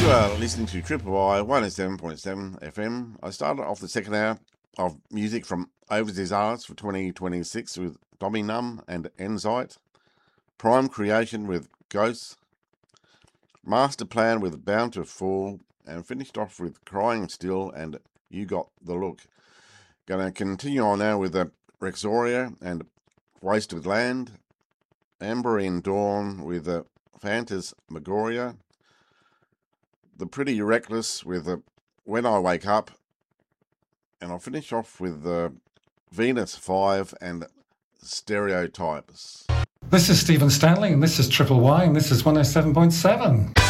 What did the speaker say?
You are listening to Triple Y 107.7 FM. I started off the second hour of music from Overseas Artists for 2026 with Dobby Num and Enzyte, Prime Creation with Ghosts, Master Plan with Bound to Fall, and finished off with Crying Still and You Got the Look. Going to continue on now with Rexoria and Wasted Land, Amberine Dawn with Phantasmagoria, The Pretty Reckless with When I Wake Up, and I'll finish off with Venus 5 and Stereotypes. This is Stephen Stanley, and this is Triple Y, and this is 107.7.